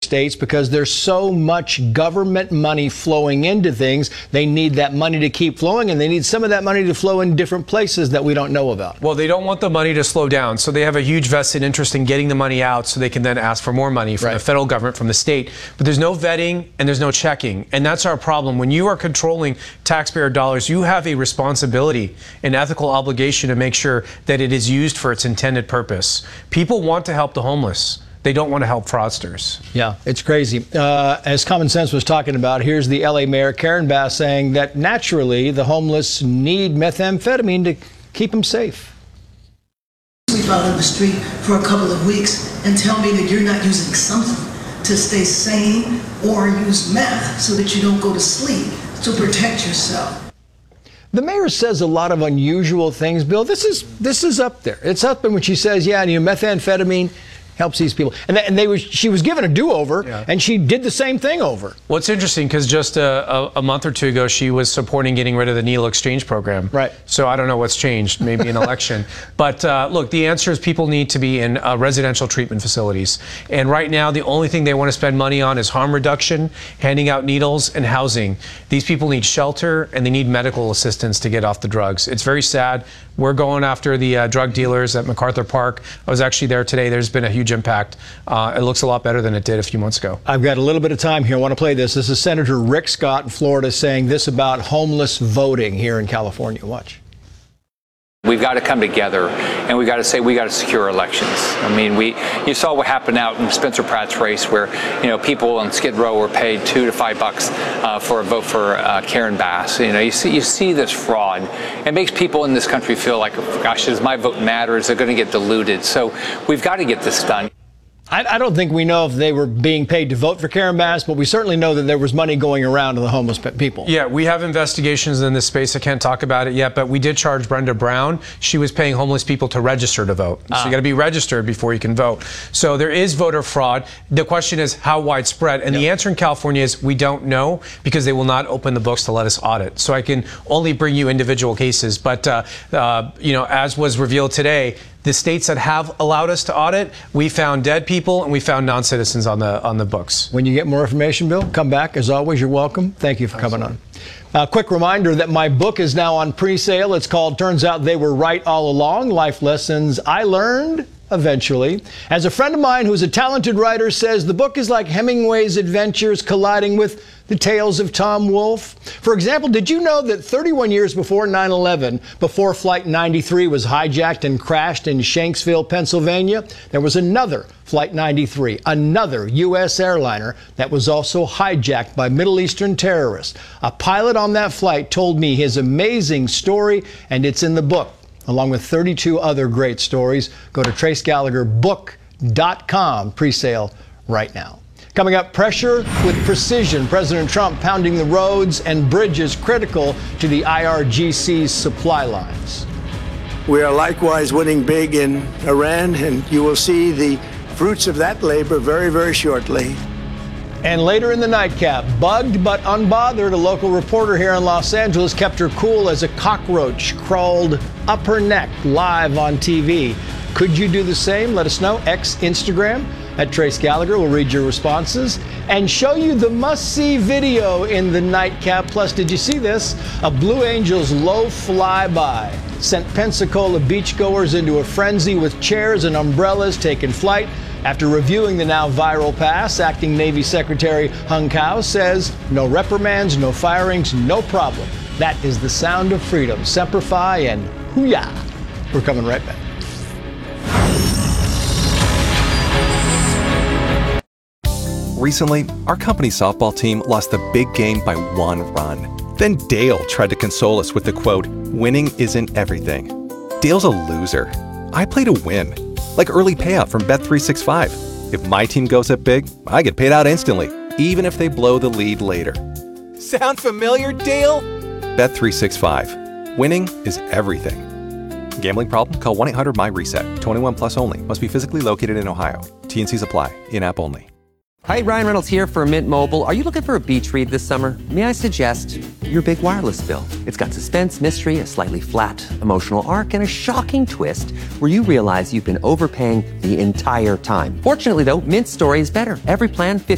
states because there's so much government money flowing into things. They need that money to keep flowing, and they need some of that money to flow in different places that we don't know about. Well, they don't want the money to slow down, so they have a huge vested interest in getting the money out so they can then ask for more money from the federal government, from the state. But there's no vetting and there's no checking, and that's our problem. When you are controlling taxpayer dollars, you have a responsibility, an ethical obligation to make sure that it is used for its intended purpose. People want to help the homeless. They don't want to help fraudsters. Yeah, it's crazy. As Common Sense was talking about, here's the LA Mayor Karen Bass saying that naturally the homeless need methamphetamine to keep them safe. Sleep out on the street for a couple of weeks and tell me that you're not using something to stay sane, or use meth so that you don't go to sleep to protect yourself. The mayor says a lot of unusual things, Bill. This is up there. It's up there when she says, yeah, methamphetamine helps these people. And she was given a do-over, and she did the same thing over. Well, it's interesting because just a month or two ago, she was supporting getting rid of the needle exchange program. Right. So I don't know what's changed, maybe an election. But look, the answer is people need to be in residential treatment facilities. And right now, the only thing they want to spend money on is harm reduction, handing out needles, and housing. These people need shelter, and they need medical assistance to get off the drugs. It's very sad. We're going after the drug dealers at MacArthur Park. I was actually there today. There's been a huge impact. It looks a lot better than it did a few months ago. I've got a little bit of time here. I want to play this. This is Senator Rick Scott in Florida saying this about homeless voting here in California. Watch. We've got to come together, and we've got to say we got to secure elections. I mean, you saw what happened out in Spencer Pratt's race, where people on Skid Row were paid $2 to $5 for a vote for Karen Bass. You see this fraud. It makes people in this country feel like, gosh, does my vote matter? Is it going to get diluted? So we've got to get this done. I don't think we know if they were being paid to vote for Karen Bass, but we certainly know that there was money going around to the homeless people. Yeah, we have investigations in this space. I can't talk about it yet, but we did charge Brenda Brown. She was paying homeless people to register to vote. So you got to be registered before you can vote. So there is voter fraud. The question is how widespread. And the answer in California is we don't know, because they will not open the books to let us audit. So I can only bring you individual cases. But, as was revealed today, the states that have allowed us to audit, we found dead people and we found non-citizens on the books. When you get more information, Bill, come back. As always, you're welcome. Thank you for coming on. A quick reminder that my book is now on pre-sale. It's called Turns Out They Were Right All Along, Life Lessons I Learned Eventually. As a friend of mine who's a talented writer says, the book is like Hemingway's adventures colliding with the tales of Tom Wolfe. For example, did you know that 31 years before 9/11, before Flight 93 was hijacked and crashed in Shanksville, Pennsylvania, there was another Flight 93, another U.S. airliner that was also hijacked by Middle Eastern terrorists. A pilot on that flight told me his amazing story, and it's in the book, along with 32 other great stories. Go to TraceGallagherBook.com, pre-sale right now. Coming up, pressure with precision. President Trump pounding the roads and bridges critical to the IRGC's supply lines. We are likewise winning big in Iran, and you will see the fruits of that labor very, very shortly. And later in the nightcap, bugged but unbothered, a local reporter here in Los Angeles kept her cool as a cockroach crawled up her neck live on TV. Could you do the same? Let us know. Instagram at Trace Gallagher. We'll read your responses and show you the must-see video in the nightcap. Plus, did you see this? A Blue Angels low flyby sent Pensacola beachgoers into a frenzy with chairs and umbrellas taking flight. After reviewing the now viral pass, Acting Navy Secretary Hung Kao says no reprimands, no firings, no problem. That is the sound of freedom. Semper Fi and hoo-yah. We're coming right back. Recently, our company softball team lost the big game by 1 run. Then Dale tried to console us with the quote, "Winning isn't everything." Dale's a loser. I play to win. Like early payout from Bet365. If my team goes up big, I get paid out instantly, even if they blow the lead later. Sound familiar, Dale? Bet365. Winning is everything. Gambling problem? Call 1-800-MY-RESET. 21 plus only. Must be physically located in Ohio. T&Cs apply. In-app only. Hi, Ryan Reynolds here for Mint Mobile. Are you looking for a beach read this summer? May I suggest your big wireless bill? It's got suspense, mystery, a slightly flat emotional arc, and a shocking twist where you realize you've been overpaying the entire time. Fortunately, though, Mint's story is better. Every plan